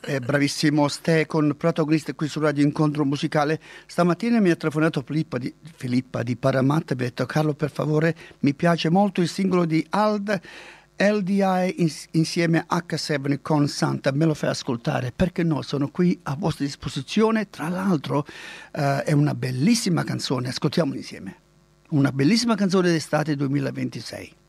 Bravissimo Ste, con protagonista qui su Radio Incontro Musicale. Stamattina mi ha telefonato Filippa di Paramat e mi ha detto: Carlo, per favore, mi piace molto il singolo di Ald LDI insieme a H7 con Santa, me lo fai ascoltare? Perché no, sono qui a vostra disposizione. Tra l'altro è una bellissima canzone, ascoltiamola insieme. Una bellissima canzone d'estate 2026.